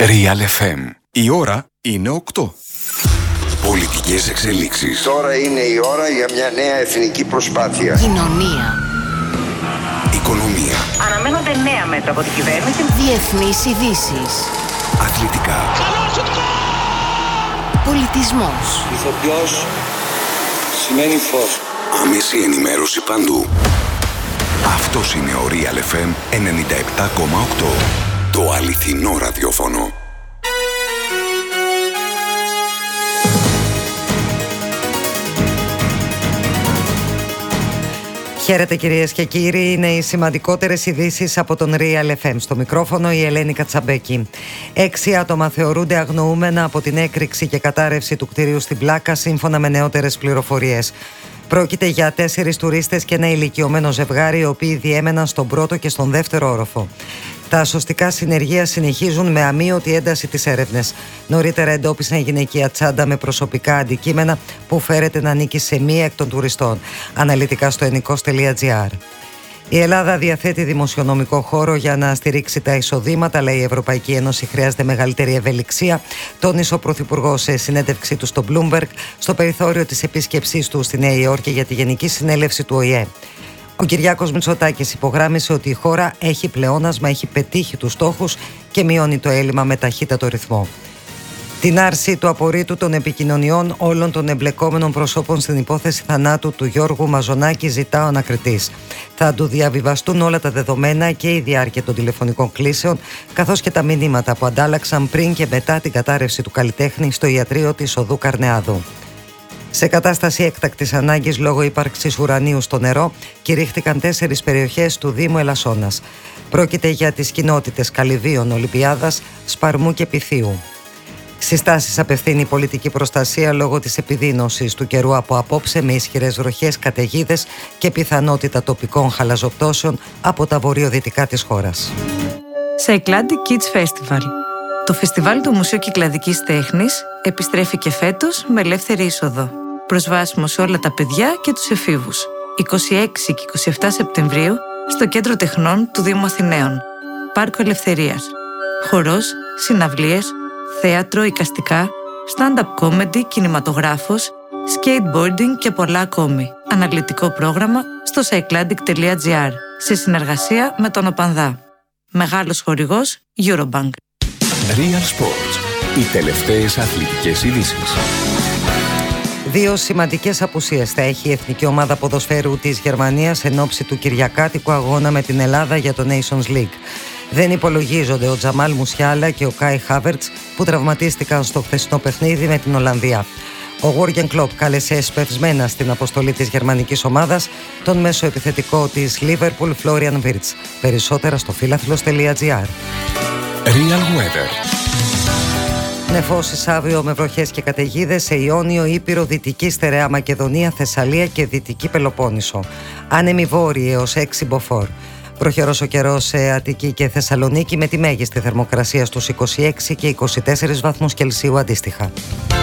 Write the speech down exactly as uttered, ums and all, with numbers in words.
Real εφ εμ. Η ώρα είναι οκτώ. Πολιτικές εξελίξεις. Τώρα είναι η ώρα για μια νέα εθνική προσπάθεια. Κοινωνία. Οικονομία. Αναμένονται νέα μέτρα από την κυβέρνηση. Διεθνείς ειδήσεις. Αθλητικά. Πολιτισμός. Ηθοποιός σημαίνει φως. Άμεση ενημέρωση παντού. Αυτός είναι ο Real εφ εμ ενενήντα επτά κόμμα οκτώ. Το αληθινό ραδιόφωνο. Χαίρετε κυρίες και κύριοι, είναι οι σημαντικότερες ειδήσεις από τον Real εφ εμ. Στο μικρόφωνο η Ελένη Κατσαμπέκη. Έξι άτομα θεωρούνται αγνοούμενα από την έκρηξη και κατάρρευση του κτηρίου στην Πλάκα, σύμφωνα με νεότερες πληροφορίες. Πρόκειται για τέσσερις τουρίστες και ένα ηλικιωμένο ζευγάρι, οι οποίοι διέμεναν στον πρώτο και στον δεύτερο όροφο. Τα σωστικά συνεργεία συνεχίζουν με αμείωτη ένταση τις έρευνες. Νωρίτερα εντόπισαν γυναικεία τσάντα με προσωπικά αντικείμενα που φέρεται να ανήκει σε μία εκ των τουριστών. Αναλυτικά στο ενικός τελεία τζι άρ. Η Ελλάδα διαθέτει δημοσιονομικό χώρο για να στηρίξει τα εισοδήματα, λέει η Ευρωπαϊκή Ένωση χρειάζεται μεγαλύτερη ευελιξία, τόνισε ο Πρωθυπουργός σε συνέντευξή του στο Bloomberg στο περιθώριο της επίσκεψής του στη Νέα Υόρκη για τη Γενική Συνέλευση του Ο Η Ε. Ο Κυριάκος Μητσοτάκης υπογράμμισε ότι η χώρα έχει πλεόνασμα, έχει πετύχει τους στόχους και μειώνει το έλλειμμα με ταχύτατο ρυθμό. Την άρση του απορρίτου των επικοινωνιών όλων των εμπλεκόμενων προσώπων στην υπόθεση θανάτου του Γιώργου Μαζονάκη ζητά ο ανακριτής. Θα του διαβιβαστούν όλα τα δεδομένα και η διάρκεια των τηλεφωνικών κλήσεων, καθώς και τα μηνύματα που αντάλλαξαν πριν και μετά την κατάρρευση του καλλιτέχνη στο ιατρείο της οδού Καρνεάδου. Σε κατάσταση έκτακτης ανάγκης λόγω ύπαρξης ουρανίου στο νερό, κηρύχθηκαν τέσσερις περιοχές του Δήμου Ελασσόνας. Πρόκειται για τις κοινότητες Καλυβίων, Ολυμπιάδας, Σπαρμού και Πυθίου. Συστάσεις απευθύνει η πολιτική προστασία λόγω της επιδείνωσης του καιρού από απόψε, με ισχυρές βροχές, καταιγίδες και πιθανότητα τοπικών χαλαζοπτώσεων από τα βορειοδυτικά της χώρας. Cycladic Kids Festival. Το φεστιβάλ του Μουσείου Κυκλαδικής Τέχνης επιστρέφει και φέτος με ελεύθερη είσοδο. Προσβάσιμο σε όλα τα παιδιά και τους εφήβους. είκοσι έξι και είκοσι επτά Σεπτεμβρίου στο Κέντρο Τεχνών του Δήμου Αθηναίων. Πάρκο Ελευθερίας. Χορός, συναυλίες, θέατρο, εικαστικά, stand-up comedy, κινηματογράφος, skateboarding και πολλά ακόμη. Αναλυτικό πρόγραμμα στο cycladic τελεία τζι άρ σε συνεργασία με τον ΟΠΑΝΔΑ. Μεγάλος χορηγός Eurobank. Real Sports. Οι τελευταίες αθλητικές ειδήσεις. Δύο σημαντικές απουσίες θα έχει η εθνική ομάδα ποδοσφαίρου της Γερμανίας εν ώψη του κυριακάτικου αγώνα με την Ελλάδα για το Nations League. Δεν υπολογίζονται ο Τζαμάλ Μουσιάλα και ο Κάι Χάβερτς που τραυματίστηκαν στο χθεσινό παιχνίδι με την Ολλανδία. Ο Γιώργεν Κλοπ κάλεσε εσπευσμένα στην αποστολή της γερμανικής ομάδας τον μέσο επιθετικό της Liverpool Florian Wirtz. Περισσότερα στο φίλαθλος τελεία τζι άρ. Real Weather. Νεφώσεις αύριο με βροχές και καταιγίδες σε Ιόνιο, Ήπειρο, Δυτική Στερεά Μακεδονία, Θεσσαλία και Δυτική Πελοπόννησο. Άνεμοι βόρειοι έως έξι μποφόρ. Προχερός ο καιρός σε Αττική και Θεσσαλονίκη με τη μέγιστη θερμοκρασία στους είκοσι έξι και είκοσι τέσσερις βαθμούς Κελσίου αντίστοιχα.